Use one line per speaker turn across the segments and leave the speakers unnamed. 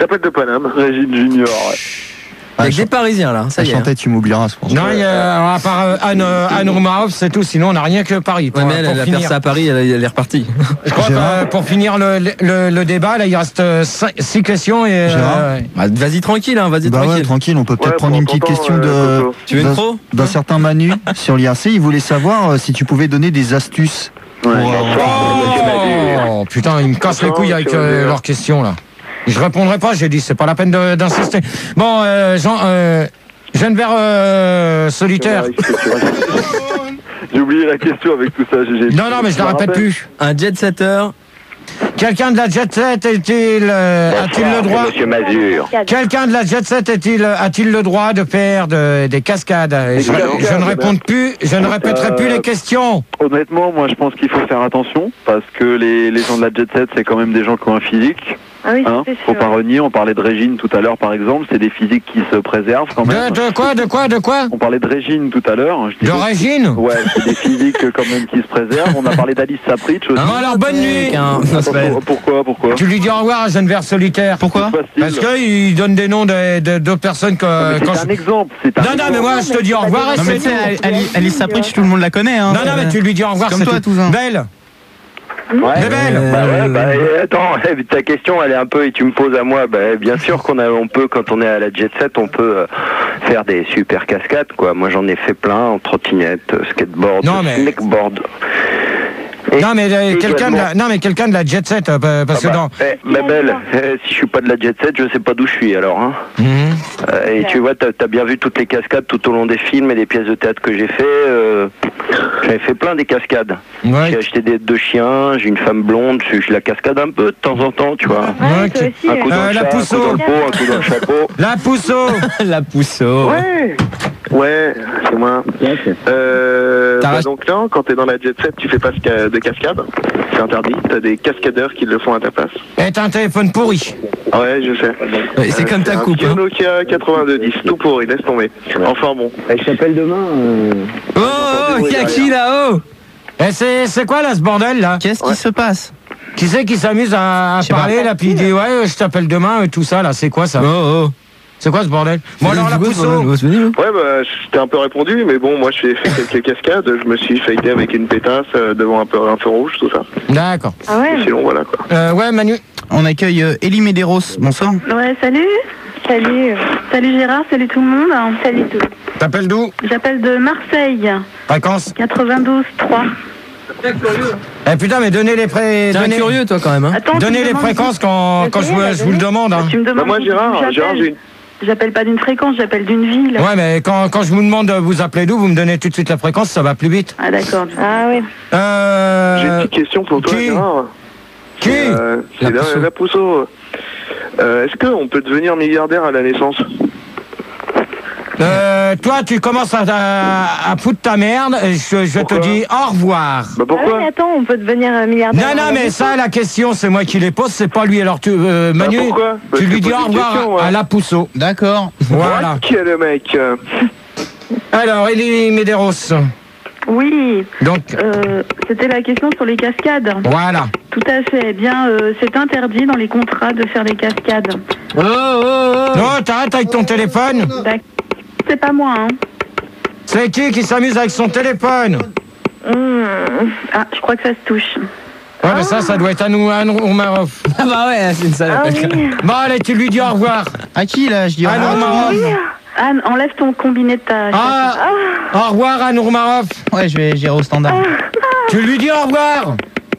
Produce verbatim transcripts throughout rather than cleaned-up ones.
J'appelle de Paname, Régine Junior. Ouais.
Avec des Parisiens là, ça y est.
Chantait, tu m'oublieras, je pense.
Non, il y a, à part euh, Anne, euh, Anne Roumanoff, c'est tout. Sinon, on n'a rien que Paris. Pour,
Ouais, mais elle,
pour
elle a
finir.
percé à Paris, elle, elle est repartie.
Je crois que, euh, pour finir le, le, le débat, là, il reste euh, cinq, six questions et. Euh,
bah, vas-y tranquille, hein, vas-y
bah
tranquille.
Ouais, tranquille, on peut peut-être
Ouais,
prendre
bon,
une petite
t'entends,
question
euh,
de.
Tu veux une
d'un-
pro
D'un certain Manu sur l'I R C, il voulait savoir euh, si tu pouvais donner des astuces. Pour,
Ouais.
euh,
Oh, putain, ils me cassent les couilles avec euh, leurs questions là. Je répondrai pas, j'ai dit, c'est pas la peine de- d'insister. Bon, euh, Jean, euh, Geneviève euh, solitaire.
J'ai oublié la question avec tout ça. j'ai-
Non, non, mais je la répète plus.
Un jet-setter.
Quelqu'un de la jet set est-il, euh, a-t-il le droit
Monsieur Mazur.
Quelqu'un de la jet set est-il, a-t-il le droit de faire de- des cascades je,
cascades,
je ne réponds
ben.
plus, je ne répéterai
Euh,
plus les questions.
Honnêtement, moi je pense qu'il faut faire attention parce que les, les gens de la jet set, c'est quand même des gens qui ont un physique.
Ah oui,
Hein,
c'est
faut
sûr.
pas renier. On parlait de Régine tout à l'heure, par exemple. C'est des physiques qui se préservent quand même.
De, de quoi, de quoi, de quoi
On parlait de Régine tout à l'heure. je
De
disais-
Régine
Ouais, c'est des physiques quand même qui se préservent. On a parlé d'Alice Sapritch aussi.
Bon, alors, bonne nuit.
Hein,
Attends, pour- pourquoi, pourquoi
Tu lui dis au revoir à Geneviève solitaire.
Pourquoi
Parce qu'il donne des noms de, de, de personnes que.
Non, mais
quand
C'est un
je-
exemple. c'est un
Non, non, mais
exemple.
moi je te dis au revoir et
Non, mais
c'est
tu sais,
tout.
Ali- Alice Sapritch, tout le monde la connaît. Hein.
Non, non, mais tu lui dis au revoir,
Comme
c'est
toi,
tout.
Touzin.
Belle.
Ouais.
Mais belle.
Bah ouais, bah et attends, ta question elle est un peu et tu me poses à moi. Bah bien sûr qu'on a, on peut quand on est à la jet set, on peut euh, faire des super cascades quoi. Moi j'en ai fait plein en trottinette, euh, skateboard,
Non, mais-
snackboard. Et
Non mais euh, quelqu'un de la,
également-
non mais quelqu'un de la jet set euh, bah, parce
Ah
que
bah,
dans.
eh, ma belle, eh, si je suis pas de la jet set, je sais pas d'où je suis alors. Hein.
Mhm.
Euh, et tu vois, t'as as bien vu toutes les cascades tout au long des films et des pièces de théâtre que j'ai fait. Euh, J'avais fait plein des cascades.
Ouais.
J'ai acheté des deux chiens, j'ai une femme blonde, je, je la cascade un peu de temps en temps, tu vois.
Ouais,
Ouais,
toi
ok.
aussi.
Un coup dans
Euh,
le
la
chat, un coup
pousseau.
dans le pot, un coup dans le chapeau.
La pousseau.
La pousseau.
Ouais, ouais, c'est moi. Euh,
T'as
bah
rest-
donc là, quand t'es dans la jet set, tu fais pas de de cascade. C'est interdit. T'as des cascadeurs qui le font à ta place.
Est un téléphone pourri.
Ouais, je sais.
Ouais, c'est comme ta
un
coupe.
vieux
Hein.
Nokia quatre-vingt-deux dix, tout pourri, laisse tomber. Enfin bon.
Je t'appelle demain.
Oh, oh, y'a qui là-haut?
Et c'est c'est quoi là ce bordel là?
Qu'est-ce qui se passe?
Qui c'est qui s'amuse à, à
sais
parler
pas.
là puis il dit ouais je t'appelle demain et tout ça là, c'est quoi ça?
Oh, oh.
C'est quoi ce bordel? Bon alors la pousseau.
Ouais, bah, je t'ai un peu répondu, mais bon, moi, j'ai fait quelques cascades. Je me suis fait aider avec une pétasse euh, devant un, peu, un feu rouge, tout ça.
D'accord.
Ah ouais.
Sinon, voilà, quoi.
Euh, ouais Manu.
On accueille euh, Elie Medeiros. Bonsoir.
Ouais, salut. Salut. Salut Gérard, salut tout le monde. Salut tout.
T'appelles d'où?
J'appelle de Marseille,
Fréquence.
quatre-vingt-douze trois.
Eh putain mais donnez les pré...
T'es un
donnez...
curieux toi quand même. Hein.
Attends, tu
Donnez
me
les
demandes-
fréquences quand, quand je,
Ok,
vous-
bah,
je vous le
donnez.
demande. Hein.
Tu me
Bah,
demandes
moi,
d'où
Gérard,
j'appelle.
Gérard, j'ai une.
J'appelle pas d'une fréquence, j'appelle d'une ville.
Ouais mais quand, quand je vous demande de vous appeler d'où, vous me donnez tout de suite la fréquence, ça va plus vite.
Ah d'accord. Ah oui.
Euh...
J'ai une petite question pour toi,
qui
Gérard.
Qui
Euh,
La
C'est la,
Pousseau.
la Pousseau. Euh, Est-ce qu'on peut devenir milliardaire à la naissance?
Euh, toi, tu commences à, à, à foutre ta merde. et Je, je te
Pourquoi
dis au revoir.
Bah
Ah
pourquoi
oui, attends, on peut devenir un milliardaire.
Non, non, mais ça, la question, c'est moi qui les pose, c'est pas lui. Alors, tu, euh,
Bah,
Manu,
pourquoi Parce
tu
que
lui dis
pose
au
une
revoir
question,
à,
ouais.
à la Pousseau.
D'accord.
Voilà.
Qui est le mec? euh,
Alors, Elie Medeiros.
Oui.
Donc,
Euh, C'était la question sur les cascades.
voilà.
Tout à fait. Eh bien, euh, c'est interdit dans les contrats de faire des cascades.
Oh, oh, oh.
Non, t'arrêtes avec ton téléphone.
D'accord. C'est pas moi, hein.
C'est qui qui s'amuse avec son téléphone?
Hum. Ah, je crois que ça se touche.
Ouais, mais ça, ça doit être Anou Oumarov.
Ah bah ouais, c'est une
Ah
salope.
oui.
Bon, allez, tu lui dis au revoir.
À qui là? Je dis
Anou
au revoir.
Oumarov.
Anne, enlève ton combiné de ta...
Ah, au revoir, Anou Oumarov.
Ouais, je vais gérer au standard.
Tu lui dis au revoir.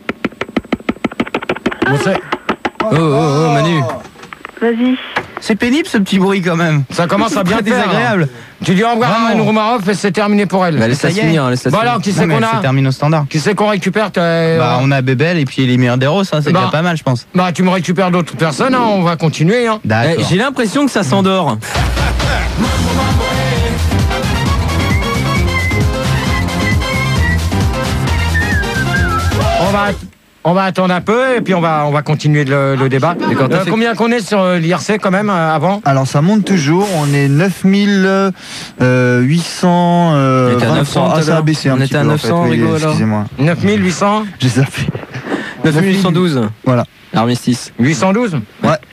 Bon, c'est-
Oh, oh, oh, Manu.
Vas-y.
C'est pénible ce petit bruit quand même.
Ça commence à bien
Très
faire.
désagréable.
hein. Tu dis au revoir à
Vraiment.
Anou Oumarov et c'est terminé pour elle.
Bah, laisse-la
Ça y est.
finir, laisse-la
Bon
finir.
alors, qui
Non,
c'est
mais
qu'on
ça
a?
termine au standard.
Qui c'est qu'on récupère? t'as-
Bah, on a Bébel et puis Elie Medeiros, hein, c'est
Bah.
déjà pas mal, je pense.
Bah, tu me récupères d'autres personnes, hein, on va continuer. Hein.
Eh,
D'accord.
J'ai l'impression que ça s'endort.
On va, on va attendre un peu et puis on va, on va continuer le, le débat.
D'accord, t'as
Euh,
fait-
combien qu'on est sur euh, l'I R C quand même euh, avant?
Alors ça monte toujours, on est neuf mille huit cents
On était à
vingt-trois.
neuf cents tout à
Ah ça a
l'heure.
baissé un
On
petit
était à
peu, en
neuf cents,
fait, oui,
Rigo, alors.
excusez-moi.
neuf mille huit cents?
J'ai zappé.
neuf mille huit cent douze.
Voilà.
Armistice.
huit cent douze?
Ouais.